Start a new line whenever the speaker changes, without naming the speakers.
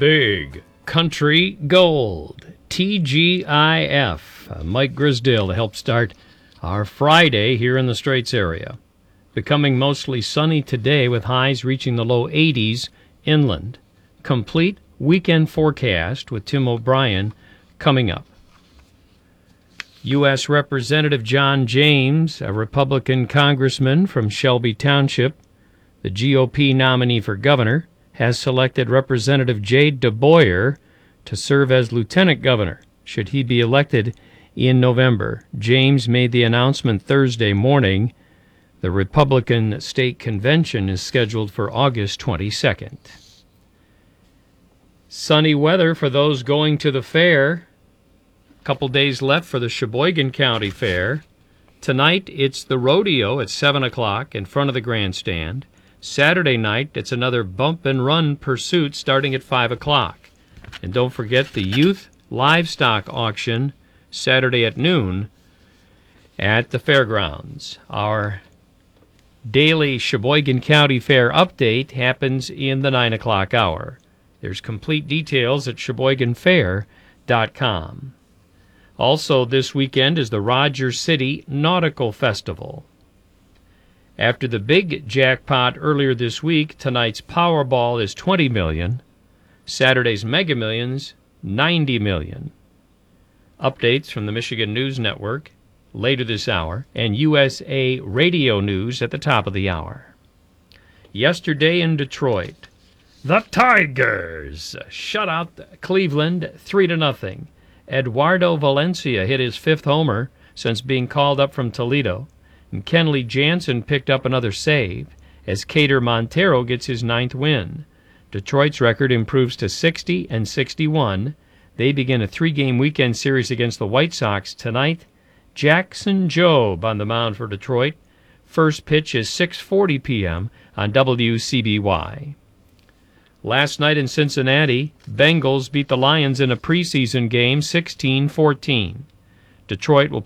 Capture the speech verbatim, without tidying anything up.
Big Country Gold, T G I F. Uh, Mike Grisdale to help start our Friday here in the Straits area. Becoming mostly sunny today with highs reaching the low eighties inland. Complete weekend forecast with Tim O'Brien coming up. U S. Representative John James, a Republican congressman from Shelby Township, the G O P nominee for governor, has selected Representative Jade DeBoyer to serve as lieutenant governor, should he be elected in November. James made the announcement Thursday morning. The Republican State Convention is scheduled for August twenty-second. Sunny weather for those going to the fair. A couple days left for the Sheboygan County Fair. Tonight, it's the rodeo at seven o'clock in front of the grandstand. Saturday night, it's another bump and run pursuit starting at five o'clock. And don't forget the youth livestock auction Saturday at noon at the fairgrounds. Our daily Sheboygan County Fair update happens in the nine o'clock hour. There's complete details at sheboygan fair dot com. Also this weekend is the Rogers City Nautical Festival. After the big jackpot earlier this week, tonight's Powerball is twenty million dollars. Saturday's Mega Millions, ninety million dollars. Updates from the Michigan News Network later this hour, and U S A Radio News at the top of the hour. Yesterday in Detroit, the Tigers shut out Cleveland three to nothing. Eduardo Valencia hit his fifth homer since being called up from Toledo, and Kenley Jansen picked up another save as Cater Montero gets his ninth win. Detroit's record improves to sixty and sixty-one. They begin a three-game weekend series against the White Sox tonight. Jackson Jobe on the mound for Detroit. First pitch is six forty p.m. on W C B Y. Last night in Cincinnati, Bengals beat the Lions in a preseason game sixteen fourteen. Detroit will